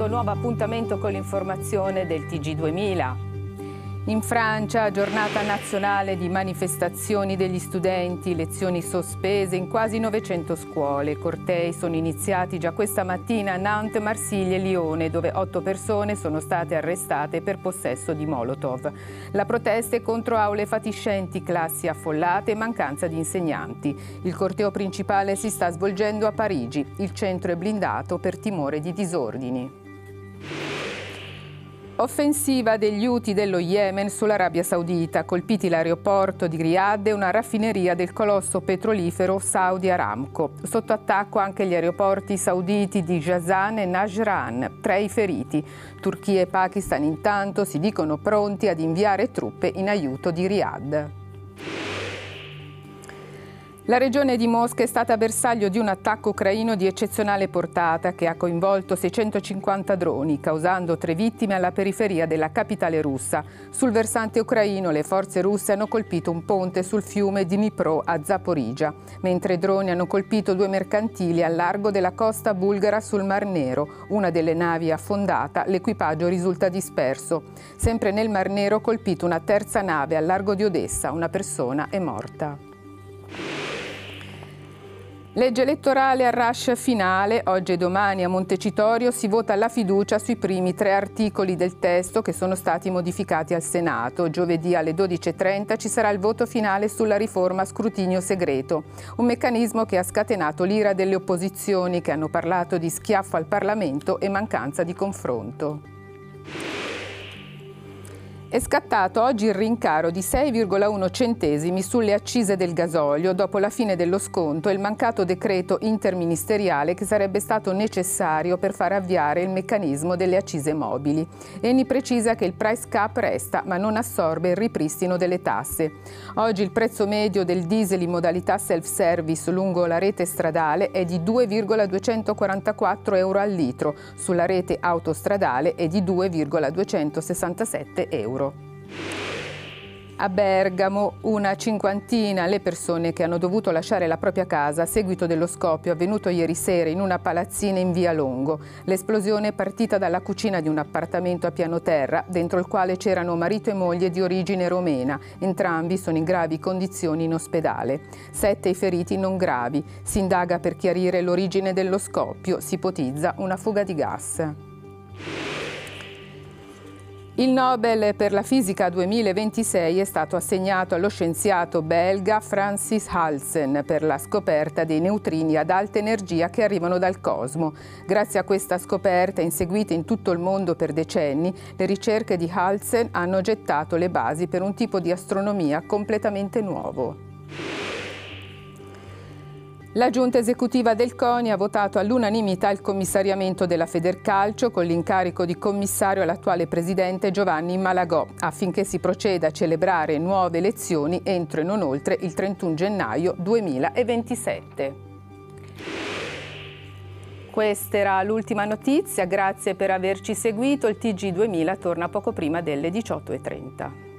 questo nuovo appuntamento con l'informazione del TG2000. In Francia, giornata nazionale di manifestazioni degli studenti, lezioni sospese in quasi 900 scuole. Cortei sono iniziati già questa mattina a Nantes, Marsiglia e Lione, dove 8 persone sono state arrestate per possesso di Molotov. La protesta è contro aule fatiscenti, classi affollate e mancanza di insegnanti. Il corteo principale si sta svolgendo a Parigi. Il centro è blindato per timore di disordini. Offensiva degli Houthi dello Yemen sull'Arabia Saudita, colpiti l'aeroporto di Riyadh e una raffineria del colosso petrolifero Saudi Aramco. Sotto attacco anche gli aeroporti sauditi di Jazan e Najran, 3 i feriti. Turchia e Pakistan intanto si dicono pronti ad inviare truppe in aiuto di Riyadh. La regione di Mosca è stata bersaglio di un attacco ucraino di eccezionale portata che ha coinvolto 650 droni, causando 3 vittime alla periferia della capitale russa. Sul versante ucraino le forze russe hanno colpito un ponte sul fiume Dnipro a Zaporizhzhia, mentre i droni hanno colpito 2 mercantili al largo della costa bulgara sul Mar Nero. Una delle navi è affondata, l'equipaggio risulta disperso. Sempre nel Mar Nero colpito una terza nave al largo di Odessa, una persona è morta. Legge elettorale a rush finale. Oggi e domani a Montecitorio si vota la fiducia sui primi 3 articoli del testo che sono stati modificati al Senato. Giovedì alle 12:30 ci sarà il voto finale sulla riforma a scrutinio segreto, un meccanismo che ha scatenato l'ira delle opposizioni che hanno parlato di schiaffo al Parlamento e mancanza di confronto. È scattato oggi il rincaro di 6,1 centesimi sulle accise del gasolio dopo la fine dello sconto e il mancato decreto interministeriale che sarebbe stato necessario per far avviare il meccanismo delle accise mobili. Eni precisa che il price cap resta ma non assorbe il ripristino delle tasse. Oggi il prezzo medio del diesel in modalità self-service lungo la rete stradale è di 2,244 euro al litro, sulla rete autostradale è di 2,267 euro. A Bergamo, una cinquantina le persone che hanno dovuto lasciare la propria casa a seguito dello scoppio avvenuto ieri sera in una palazzina in via Longo. L'esplosione è partita dalla cucina di un appartamento a piano terra, dentro il quale c'erano marito e moglie di origine romena. Entrambi sono in gravi condizioni in ospedale. 7 i feriti non gravi. Si indaga per chiarire l'origine dello scoppio. Si ipotizza una fuga di gas. Il Nobel per la fisica 2026 è stato assegnato allo scienziato belga Francis Halsen per la scoperta dei neutrini ad alta energia che arrivano dal cosmo. Grazie a questa scoperta, inseguita in tutto il mondo per decenni, le ricerche di Halsen hanno gettato le basi per un tipo di astronomia completamente nuovo. La giunta esecutiva del CONI ha votato all'unanimità il commissariamento della Federcalcio con l'incarico di commissario all'attuale presidente Giovanni Malagò affinché si proceda a celebrare nuove elezioni entro e non oltre il 31 gennaio 2027. Questa era l'ultima notizia, grazie per averci seguito. Il TG2000 torna poco prima delle 18:30.